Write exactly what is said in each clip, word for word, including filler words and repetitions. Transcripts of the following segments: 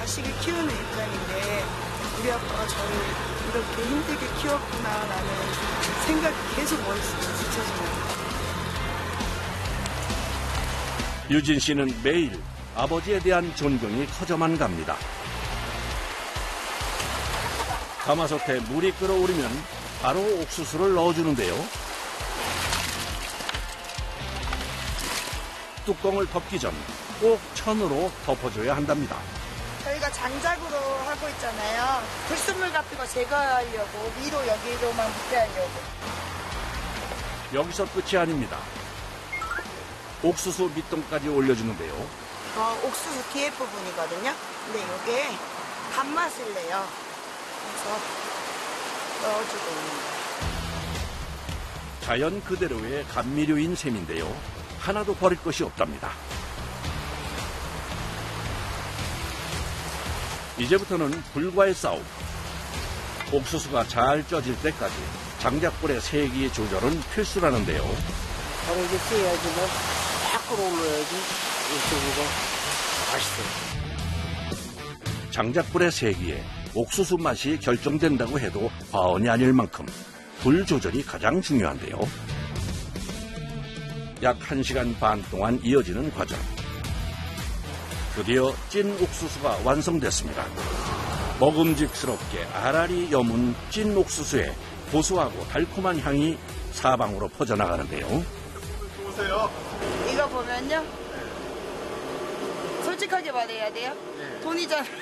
자식을 키우는 입장인데 우리 아빠가 저를 이렇게 힘들게 키웠구나라는 생각이 계속 머릿속에 스쳐집니다. 유진 씨는 매일 아버지에 대한 존경이 커져만 갑니다. 가마솥에 물이 끓어오르면 바로 옥수수를 넣어주는데요. 뚜껑을 덮기 전 꼭 천으로 덮어줘야 한답니다. 저희가 장작으로 하고 있잖아요. 불순물 같은 거 제거하려고 위로 여기로만 묻게 하려고. 여기서 끝이 아닙니다. 옥수수 밑동까지 올려주는데요. 어, 옥수수 뒤에 부분이거든요. 근데 이게 단맛을 내요. 그래서 넣어주고 있는 거예요. 자연 그대로의 감미료인 셈인데요. 하나도 버릴 것이 없답니다. 이제부터는 불과의 싸움. 옥수수가 잘 쪄질 때까지 장작불의 세기 조절은 필수라는데요. 바로 이렇게 찌야지만 딱 끌어올려야지 옥수수가 맛있어요. 장작불의 세기에 옥수수 맛이 결정된다고 해도 과언이 아닐 만큼 불 조절이 가장 중요한데요. 약 한 시간 반 동안 이어지는 과정. 드디어 찐 옥수수가 완성됐습니다. 먹음직스럽게 알알이 여문 찐 옥수수에 고소하고 달콤한 향이 사방으로 퍼져나가는데요. 보세요. 이거 보면요. 솔직하게 말해야 돼요. 네. 돈이잖아요.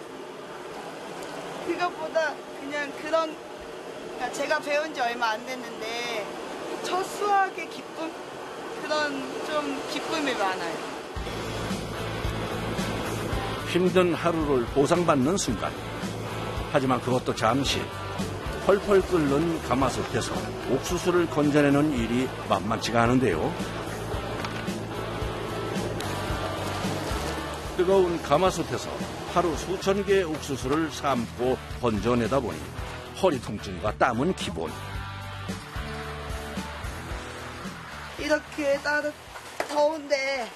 그것보다 그냥 그런, 그러니까 제가 배운 지 얼마 안 됐는데 첫 수학의 기쁨? 그런 좀 기쁨이 많아요. 힘든 하루를 보상받는 순간. 하지만 그것도 잠시. 펄펄 끓는 가마솥에서 옥수수를 건져내는 일이 만만치가 않은데요. 뜨거운 가마솥에서 하루 수천 개의 옥수수를 삶고 건져내다 보니 허리 통증과 땀은 기본. 이렇게 따뜻, 더운데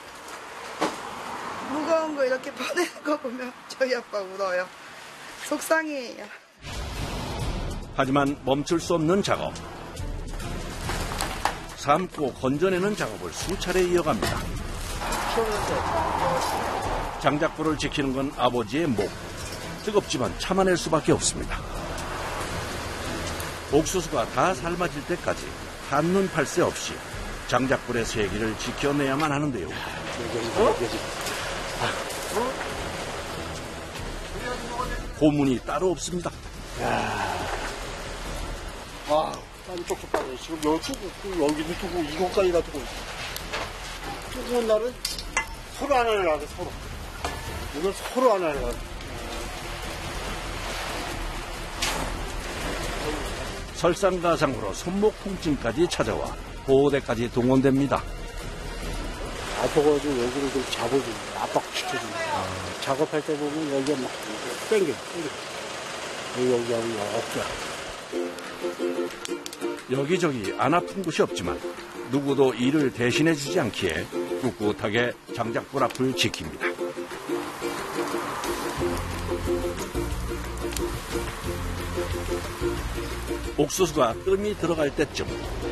무거운 거 이렇게 보내는 거 보면 저희 아빠 울어요. 속상해요. 하지만 멈출 수 없는 작업. 삶고 건져내는 작업을 수차례 이어갑니다. 장작불을 지키는 건 아버지의 목. 뜨겁지만 참아낼 수밖에 없습니다. 옥수수가 다 삶아질 때까지 한눈 팔새 없이 장작불의 세기를 지켜내야만 하는데요. 어? 고문이 따로 없습니다. 와, 땀이 쪽쪽 빠져. 지금 여기 두고, 여기도 두고, 이것까지 다 두고 있어. 뜨거운 날은 서로 하나를 하고, 서로. 이건 서로 하나를 하고. 설상가상으로 손목 통증까지 찾아와 보호대까지 동원됩니다. 아파가지고 여기를 좀 잡아주는 거야. 압박시켜주는 거야. 아. 작업할 때 보면 여기가 막 땡겨, 땡겨. 여기 하고 어깨. 여기저기 안 아픈 곳이 없지만 누구도 이를 대신해주지 않기에 꿋꿋하게 장작불 앞을 지킵니다. 옥수수가 뜸이 들어갈 때쯤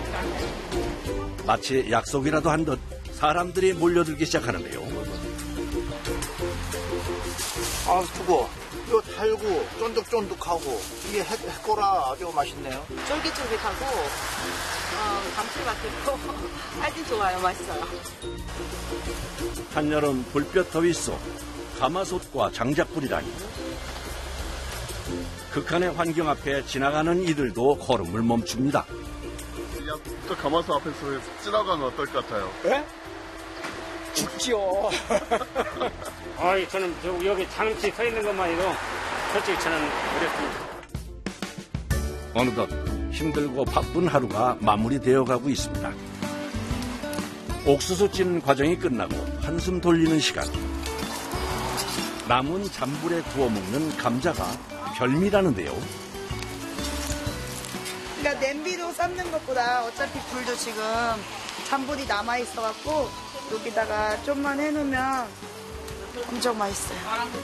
마치 약속이라도 한 듯 사람들이 몰려들기 시작하는데요. 아, 두고 이거 달고 쫀득쫀득하고 이게 해, 해꼬라 아주 맛있네요. 쫄깃쫄깃하고 어, 감칠맛 있고 살기 좋아요. 맛있어요. 한여름 불볕 더위 속 가마솥과 장작불이라니. 극한의 환경 앞에 지나가는 이들도 걸음을 멈춥니다. 저 가마솥 앞에서 지나가면 어떨 것 같아요? 예? 죽지요. 아이, 저는 여기 잠시 서 있는 것만 해도 솔직히 저는 어렵습니다. 어느덧 힘들고 바쁜 하루가 마무리되어 가고 있습니다. 옥수수 찌는 과정이 끝나고 한숨 돌리는 시간. 남은 잔불에 구워 먹는 감자가 별미라는데요. 그러니까 냄비로 삶는 것보다 어차피 불도 지금 잔불이 남아있어갖고 여기다가 좀만 해놓으면 엄청 맛있어요.